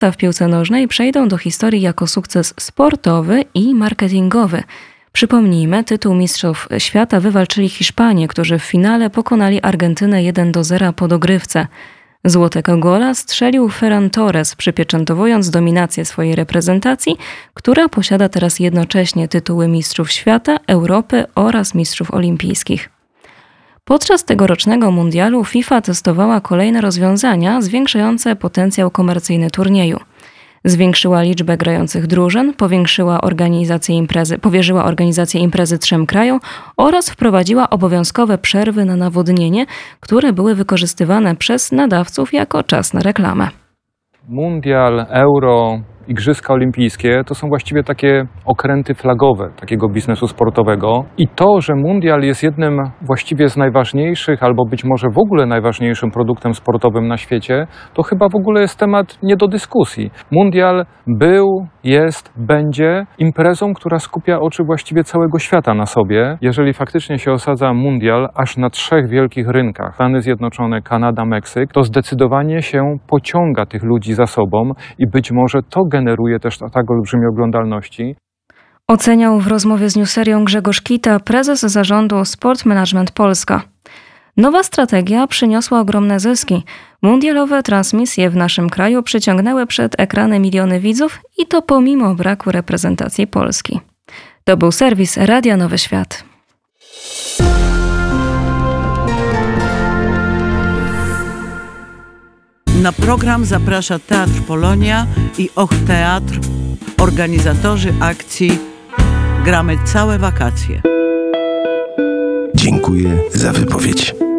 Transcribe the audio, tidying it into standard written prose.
w piłce nożnej przejdą do historii jako sukces sportowy i marketingowy. Przypomnijmy, tytuł Mistrzów Świata wywalczyli Hiszpanie, którzy w finale pokonali Argentynę 1-0 po dogrywce. Złotego gola strzelił Ferran Torres, przypieczętowując dominację swojej reprezentacji, która posiada teraz jednocześnie tytuły Mistrzów Świata, Europy oraz Mistrzów Olimpijskich. Podczas tegorocznego mundialu FIFA testowała kolejne rozwiązania zwiększające potencjał komercyjny turnieju. Zwiększyła liczbę grających drużyn, powierzyła organizację imprezy 3 krajom oraz wprowadziła obowiązkowe przerwy na nawodnienie, które były wykorzystywane przez nadawców jako czas na reklamę. Mundial, Euro, Igrzyska Olimpijskie to są właściwie takie okręty flagowe takiego biznesu sportowego. I to, że mundial jest jednym właściwie z najważniejszych, albo być może w ogóle najważniejszym produktem sportowym na świecie, to chyba w ogóle jest temat nie do dyskusji. Mundial był, jest, będzie imprezą, która skupia oczy właściwie całego świata na sobie. Jeżeli faktycznie się osadza mundial aż na 3 wielkich rynkach, Stany Zjednoczone, Kanada, Meksyk, to zdecydowanie się pociąga tych ludzi za sobą i być może to generuje też tak olbrzymie oglądalności. Oceniał w rozmowie z Newserią Grzegorz Kita, prezes zarządu Sport Management Polska. Nowa strategia przyniosła ogromne zyski. Mundialowe transmisje w naszym kraju przyciągnęły przed ekrany miliony widzów i to pomimo braku reprezentacji Polski. To był serwis Radia Nowy Świat. Na program zaprasza Teatr Polonia i Och Teatr, organizatorzy akcji Gramy całe wakacje. Dziękuję za wypowiedź.